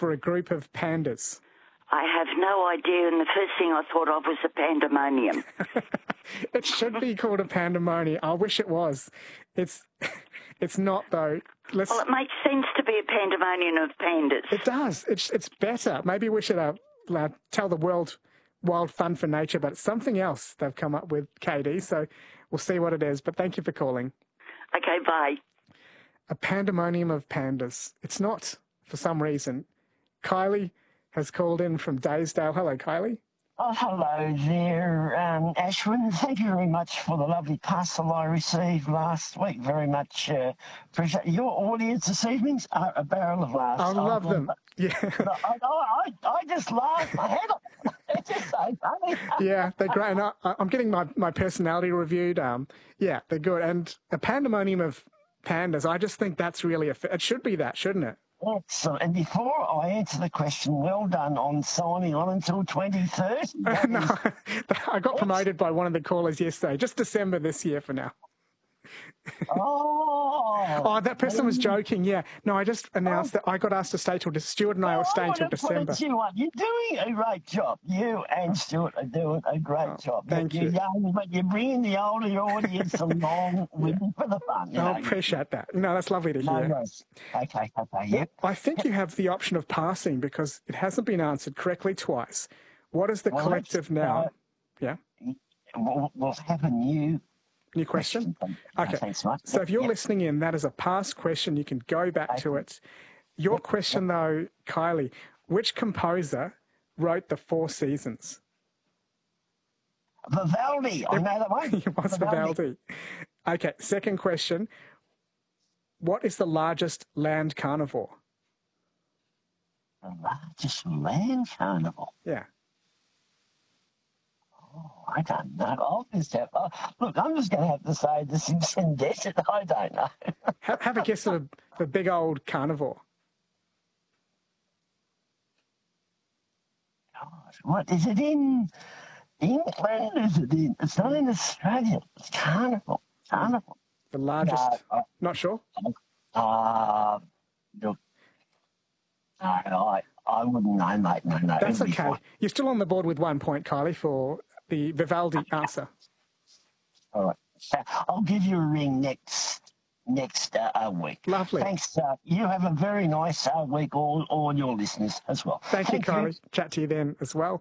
for a group of pandas? I have no idea, and the first thing I thought of was a pandemonium. It should be called a pandemonium. I wish it was. It's not, though. Well, it makes sense to be a pandemonium of pandas. It does. It's better. Maybe we should tell the world Wild Fun for Nature, but it's something else they've come up with, Katie, so we'll see what it is. But thank you for calling. Okay, bye. A pandemonium of pandas. It's not, for some reason. Kylie has called in from Daysdale. Hello, Kylie. Oh, hello there, Ashwin. Thank you very much for the lovely parcel I received last week. Very much appreciate your audience this evening's are a barrel of laughs. I love them. Yeah. I just laugh my head off. It's just so funny. Yeah, they're great. And I'm getting my personality reviewed. Yeah, they're good. And a pandemonium of pandas, I just think that's really it should be that, shouldn't it? Excellent. And before I answer the question, well done on signing on until 2030. No, I got promoted by one of the callers yesterday. Just December this year for now. Oh, that person was joking. Yeah. No, I just announced that I got asked to stay till Stuart and I were staying till December. You're doing a great job. You and Stuart are doing a great job. Thank you. You're young, but you're bringing the older audience along with you for the fun. I appreciate that. No, that's lovely to hear. No, okay, yep. I think you have the option of passing because it hasn't been answered correctly twice. What is the collective now? Yeah. We'll have a new question? Okay. Thanks, Mike. So if you're listening in, that is a past question. You can go back to it. Your question, though, Kylie, which composer wrote The Four Seasons? Vivaldi. I know that one. It was Vivaldi. Okay. Second question. What is the largest land carnivore? The largest land carnivore? Yeah. I don't know. I'll just have, look, I'm just going to have to say the Simpson Desert. I don't know. Have a guess at the big old carnivore. God, what is it in England? Is it in? It's not in Australia. It's carnivore. The largest. No, not sure. Look, I wouldn't know, mate. No. That's okay. You're still on the board with 1 point, Kylie, for the Vivaldi answer. All right. I'll give you a ring next week. Lovely. Thanks. You have a very nice week, all your listeners as well. Thank you, Kylie. Chat to you then as well.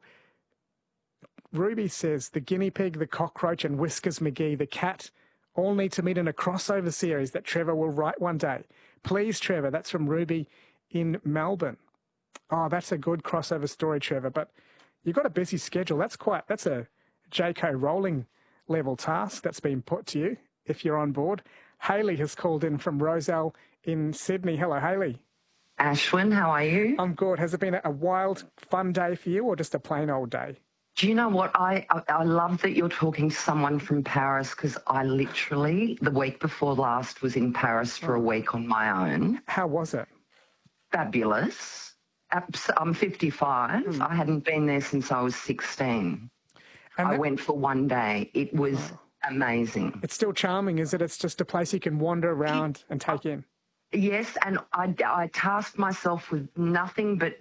Ruby says, the guinea pig, the cockroach and Whiskers McGee, the cat, all need to meet in a crossover series that Trevor will write one day. Please, Trevor. That's from Ruby in Melbourne. Oh, that's a good crossover story, Trevor, but you've got a busy schedule. That's a J.K. Rowling level task that's been put to you if you're on board. Hayley has called in from Rozelle in Sydney. Hello, Hayley. Ashwin, how are you? I'm good. Has it been a wild, fun day for you or just a plain old day? Do you know what? I love that you're talking to someone from Paris because I literally, the week before last, was in Paris for a week on my own. How was it? Fabulous. I'm 55. I hadn't been there since I was 16. And I went for one day. It was amazing. It's still charming, is it? It's just a place you can wander around and take in. Yes, and I tasked myself with nothing but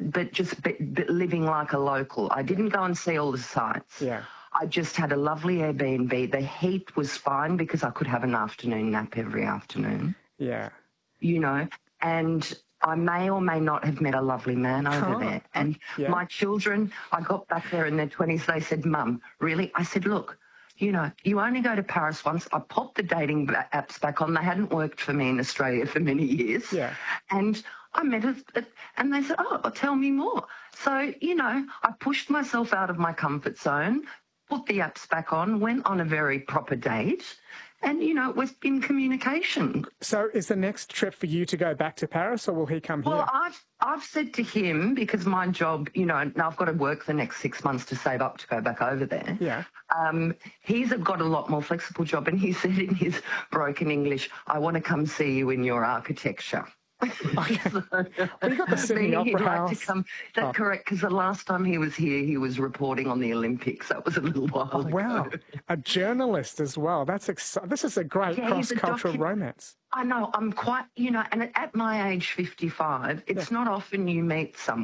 living like a local. I didn't go and see all the sights. Yeah. I just had a lovely Airbnb. The heat was fine because I could have an afternoon nap every afternoon. Yeah. You know, and I may or may not have met a lovely man over there. And my children, I got back there in their 20s, they said, Mum, really? I said, look, you know, you only go to Paris once. I popped the dating apps back on. They hadn't worked for me in Australia for many years. Yeah. And I met it, and they said, oh, tell me more. So, you know, I pushed myself out of my comfort zone, put the apps back on, went on a very proper date, and, you know, it was in communication. So is the next trip for you to go back to Paris, or will he come here? Well, I've said to him, because my job, you know, now I've got to work the next 6 months to save up to go back over there. Yeah. He's got a lot more flexible job, and he said in his broken English, I want to come see you in your architecture. Okay. Well, you got the Sydney Opera House. That's correct, because the last time he was here, he was reporting on the Olympics. That was a little while ago. Wow. A journalist as well. That's This is a great cross-cultural romance. I know. I'm quite, you know, and at my age, 55, it's not often you meet someone